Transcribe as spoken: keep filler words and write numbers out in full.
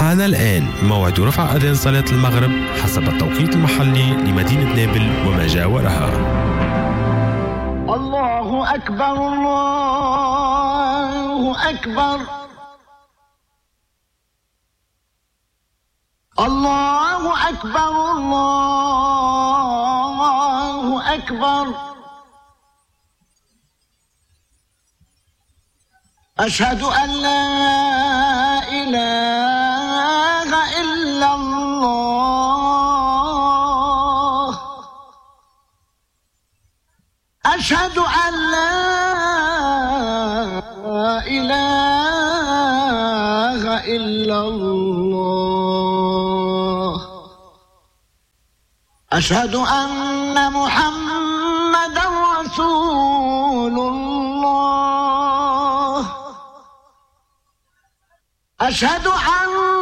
حان الآن موعد رفع أذان صلاة المغرب حسب التوقيت المحلي لمدينة نابل وما جاورها. الله أكبر الله أكبر الله أكبر الله أكبر أشهد أن لا إله إلا الله أشهد أن لا إله إلا الله أشهد أن محمدا رسول الله أشهد أن